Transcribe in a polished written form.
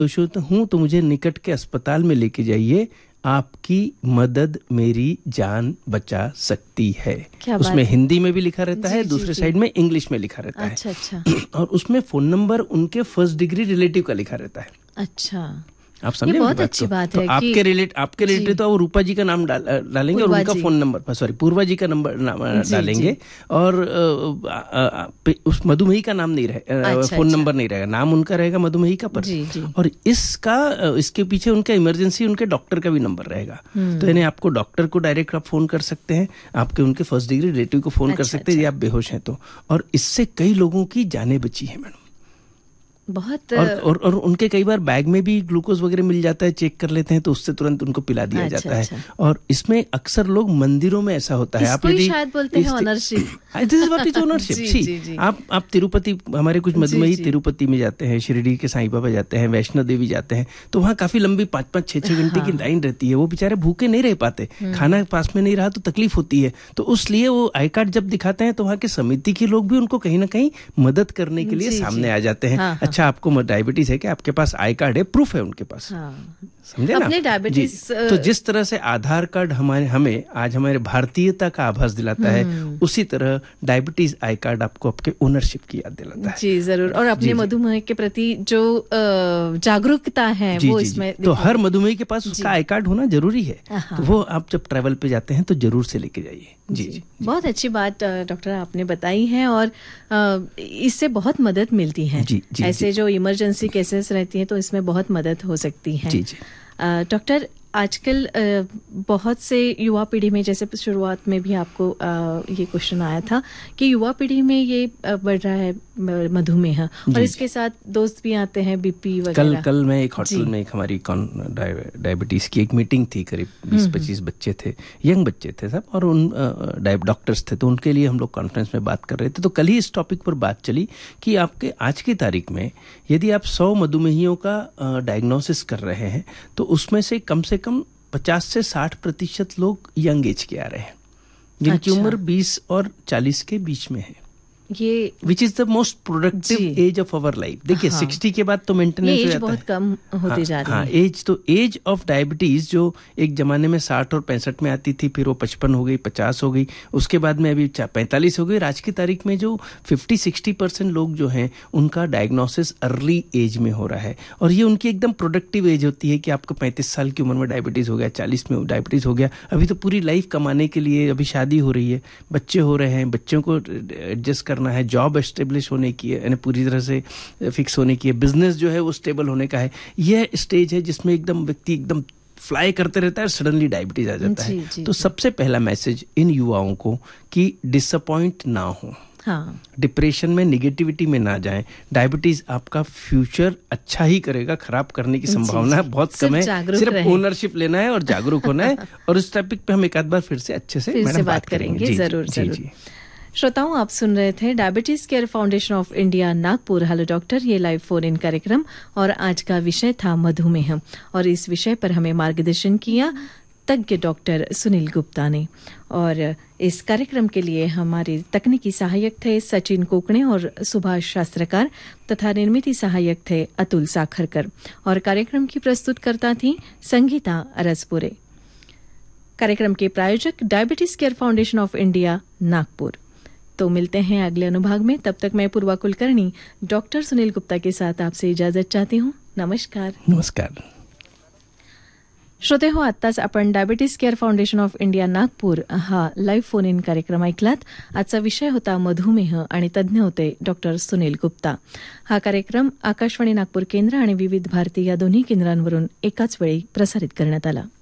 हूँ तो मुझे निकट के अस्पताल में लेके जाइए, आपकी मदद मेरी जान बचा सकती है। उसमें हिंदी में भी लिखा रहता है, दूसरे साइड में इंग्लिश में लिखा रहता है। अच्छा। और उसमें फोन नंबर उनके फर्स्ट डिग्री रिलेटिव का लिखा रहता है। अच्छा, आप समझे? बहुत अच्छी बात है। आपके रिलेटिव तो रूपा जी का नाम डालेंगे और उनका फोन नंबर, पूर्वा जी का नंबर डालेंगे और उस मधुमेही का नाम नहीं रहेगा, फोन नंबर नहीं रहेगा, नाम उनका रहेगा मधुमेही का पर। और इसके पीछे उनका इमरजेंसी उनके डॉक्टर का भी नंबर रहेगा। तो यानी आपको डॉक्टर को डायरेक्ट आप फोन कर सकते हैं, आपके उनके फर्स्ट डिग्री रिलेटिव को फोन कर सकते हैं यदि आप बेहोश हैं तो। और इससे कई लोगों की जानें बची है मैडम। बहुत और उनके कई बार बैग में भी ग्लूकोज वगैरह मिल जाता है, चेक कर लेते हैं तो उससे तुरंत उनको पिला दिया जाता है। और इसमें अक्सर लोग मंदिरों में ऐसा होता है, आप यदि शायद बोलते हैं ownership, this is what is ownership. आप तिरुपति, हमारे कुछ मधुमेही तिरुपति में जाते हैं, शिरडी के साईं बाबा जाते हैं, वैष्णो देवी जाते हैं, तो वहाँ काफी लंबी 5-5, 6-6 घंटे की लाइन रहती है। वो बेचारे भूखे नहीं रह पाते, खाना पास में नहीं रहा तो तकलीफ होती है। तो उसलिए वो आई कार्ड जब दिखाते हैं तो वहाँ के समिति के लोग भी उनको कहीं ना कहीं मदद करने के लिए सामने आ जाते हैं। अच्छा, आपको डायबिटीज है कि आपके पास आई कार्ड है, प्रूफ है उनके पास। समझे ना? डायबिटीज तो जिस तरह से आधार कार्ड हमें आज हमारे भारतीयता का आभास दिलाता है, उसी तरह डायबिटीज आई कार्ड आपको आपके ओनरशिप की याद दिलाता है। जी जरूर। और अपने मधुमेह के प्रति जो जागरूकता है वो इसमें तो हर मधुमेह के पास उसका आई कार्ड होना जरूरी है। तो वो आप जब ट्रैवल पे जाते हैं तो जरूर से लेके जाइए। जी, बहुत अच्छी बात डॉक्टर आपने बताई है और इससे बहुत मदद मिलती है। ऐसे जो इमरजेंसी केसेस रहती हैं तो इसमें बहुत मदद हो सकती है। डॉक्टर, आजकल बहुत से युवा पीढ़ी में, जैसे शुरुआत में भी आपको ये क्वेश्चन आया था कि युवा पीढ़ी में ये बढ़ रहा है मधुमेह, और इसके साथ दोस्त भी आते हैं बीपी वगैरह। कल मैं एक होटल में एक हमारी डायबिटीज की एक मीटिंग थी, करीब 20-25 बच्चे थे, यंग बच्चे थे सब, और उन डॉक्टर्स थे, तो उनके लिए हम लोग कॉन्फ्रेंस में बात कर रहे थे। तो कल ही इस टॉपिक पर बात चली कि आपके आज की तारीख में यदि आप 100 मधुमेहियों का डायग्नोसिस कर रहे हैं तो उसमें से कम 50 से 60% लोग यंग एज के आ रहे हैं, जिनकी उम्र 20 और 40 के बीच में है। ये which is the most productive as of our life. देखिए 60 के बाद तो मेंटेनेंस हो जाता है, बहुत कम होती जा रही है। एज ऑफ डायबिटीज जो एक जमाने में 60 और 65 में आती थी, फिर वो 55 हो गई, 50 हो गई, उसके बाद में अभी 45 हो गई। आज की तारीख में जो 50-60% लोग जो हैं उनका डायग्नोसिस अर्ली एज में हो रहा है, और ये उनकी एकदम प्रोडक्टिव एज होती है कि आपको 35 साल की उम्र में डायबिटीज हो गया, 40 में डायबिटीज हो गया, अभी तो पूरी लाइफ कमाने के लिए, अभी शादी हो रही है, बच्चे हो रहे हैं, बच्चों को एडजस्ट करना है, जॉब एस्टेब्लिश होने की है, यानी पूरी तरह से फिक्स होने की है, बिजनेस जो है वो स्टेबल होने का है। यह स्टेज है जिसमें एकदम व्यक्ति एकदम फ्लाई करते रहता है, सडनली डायबिटीज आ जाता है। तो सबसे पहला मैसेज इन युवाओं को कि डिसअपॉइंट ना हो, डिप्रेशन में, निगेटिविटी में ना जाएं। डायबिटीज आपका फ्यूचर अच्छा ही करेगा, खराब करने की संभावना बहुत कम है। सिर्फ ओनरशिप लेना है और जागरूक होना है। और इस टॉपिक पे हम एक आध बार फिर से अच्छे से बात करेंगे। जरूर। श्रोताओं, आप सुन रहे थे diabetes care foundation of India Nagpur hello doctor, ये लाइव फोन इन कार्यक्रम, और आज का विषय था मधुमेह, और इस विषय पर हमें मार्गदर्शन किया तज्ञ डॉक्टर सुनील गुप्ता ने। और इस कार्यक्रम के लिए हमारे तकनीकी सहायक थे सचिन कोकणे और सुभाष शास्त्रकार, तथा निर्मिती सहायक थे अतुल साखरकर, और कार्यक्रम की प्रस्तुतकर्ता थी संगीता अरसपुरे। कार्यक्रम के प्रायोजक diabetes care foundation of India Nagpur. तो मिलते हैं अगले अनुभाग में, तब तक मैं पूर्वा कुलकर्णी डॉक्टर सुनील गुप्ता के साथ आपसे इजाजत चाहती हूँ। नमस्कार। श्रोते हो, आत्ताच आपण diabetes care foundation of India Nagpur हा लाईव्ह फोन इन कार्यक्रम ऐकलात। आजचा विषय होता मधुमेह आणि तज्ज्ञ होते डॉक्टर सुनील गुप्ता। हा कार्यक्रम आकाशवाणी नागपूर केंद्र आणि विविध भारती या दोन्ही केंद्रांवरून एकाच वेळी प्रसारित करण्यात आला।